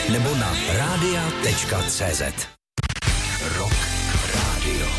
nebo na radia.cz. Rock Radio.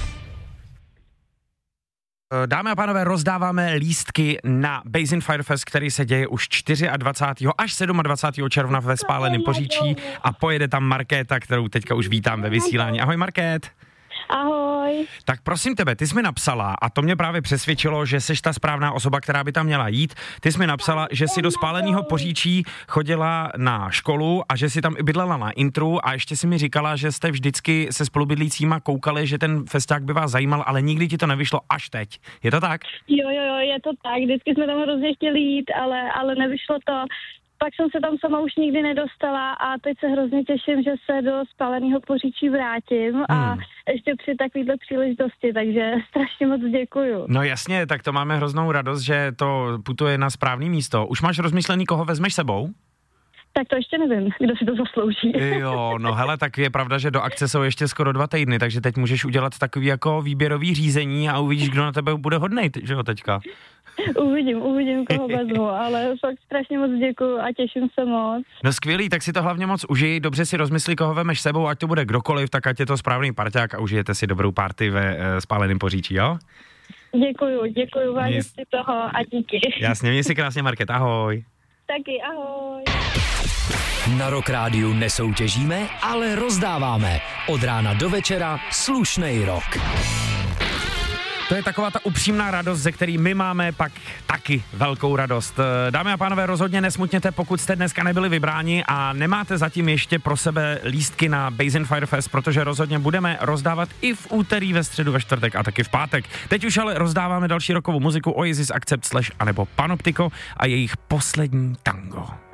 Dámy a pánové, rozdáváme lístky na Basin Fire Fest, který se děje už 24. až 27. června ve Spáleném Poříčí a pojede tam Markéta, kterou teďka už vítám ve vysílání. Ahoj Markét. Ahoj. Tak prosím tebe, ty jsi mi napsala, a to mě právě přesvědčilo, že jsi ta správná osoba, která by tam měla jít. Ty jsi mi napsala, že jsi do Spáleného Poříčí chodila na školu a že jsi tam i bydlela na intru a ještě si mi říkala, že jste vždycky se spolubydlícíma koukali, že ten festák by vás zajímal, ale nikdy ti to nevyšlo až teď. Je to tak? Jo, je to tak. Vždycky jsme tam hrozně chtěli jít, ale nevyšlo to. Pak jsem se tam sama už nikdy nedostala a teď se hrozně těším, že se do Spáleného Poříčí vrátím a ještě při takovýhle příležitosti, takže strašně moc děkuju. No jasně, tak to máme hroznou radost, že to putuje na správné místo. Už máš rozmyšlený, koho vezmeš sebou? Tak to ještě nevím, kdo si to zaslouží. Jo, no hele, tak je pravda, že do akce jsou ještě skoro 2 týdny, takže teď můžeš udělat takový jako výběrový řízení a uvidíš, kdo na tebe bude hodnej, že jo, teďka. Uvidím, koho vezmu, ale fakt strašně moc děkuju a těším se moc. No skvělý, tak si to hlavně moc užij, dobře si rozmyslí, koho vemeš sebou, ať to bude kdokoliv, tak ať je to správný parťák a užijete si dobrou party ve Spáleném Poříčí, jo? Děkuju, vážím si toho a díky. Jasně, měj si krásně, Market, ahoj. Taky, ahoj. Na Rock Rádiu nesoutěžíme, ale rozdáváme. Od rána do večera slušnej rock. To je taková ta upřímná radost, ze který my máme pak taky velkou radost. Dámy a pánové, rozhodně nesmutněte, pokud jste dneska nebyli vybráni a nemáte zatím ještě pro sebe lístky na Basin Fire Fest, protože rozhodně budeme rozdávat i v úterý, ve středu, ve čtvrtek a taky v pátek. Teď už ale rozdáváme další rockovou muziku Oasis, Accept, Slash anebo Panoptiko a jejich poslední tango.